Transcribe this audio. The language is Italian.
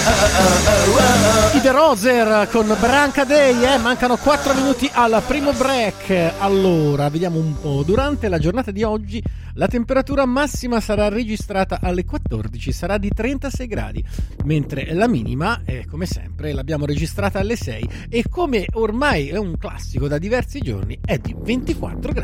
I The Roser con Branca Day, mancano 4 minuti al primo break. Allora, vediamo un po'. Durante la giornata di oggi la temperatura massima sarà registrata alle 14, sarà di 36 gradi, mentre la minima, come sempre, l'abbiamo registrata alle 6 e come ormai è un classico da diversi giorni, è di 24 gradi.